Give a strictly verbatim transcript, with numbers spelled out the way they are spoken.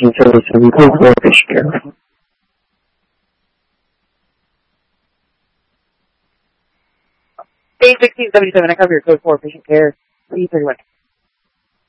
sixteen seventy-seven, code four, patient care. A sixteen seventy-seven, I cover your code four, patient care, three thirty-one.